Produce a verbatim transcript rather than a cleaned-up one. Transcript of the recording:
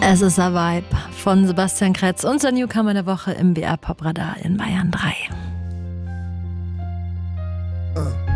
Es ist ein Vibe von Sebastian Kretz, unser Newcomer der Woche im B R Pop Radar in Bayern drei. Uh.